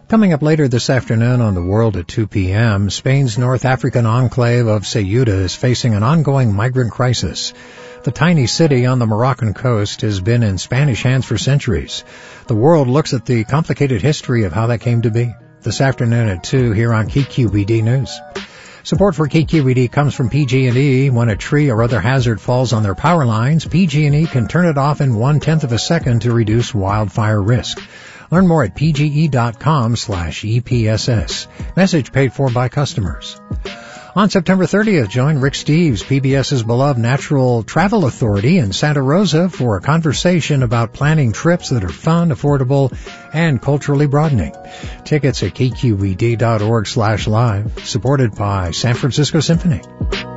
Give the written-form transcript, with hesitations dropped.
Coming up later this afternoon on The World at 2 p.m., Spain's North African enclave of Ceuta is facing an ongoing migrant crisis. The tiny city on the Moroccan coast has been in Spanish hands for centuries. The World looks at the complicated history of how that came to be. This afternoon at 2 here on KQED News. Support for KQED comes from PG&E. When a tree or other hazard falls on their power lines, PG&E can turn it off in 1/10 of a second to reduce wildfire risk. Learn more at pge.com/EPSS. Message paid for by customers. On September 30th, join Rick Steves, PBS's beloved Natural Travel Authority in Santa Rosa, for a conversation about planning trips that are fun, affordable, and culturally broadening. Tickets at kqed.org/live, supported by San Francisco Symphony.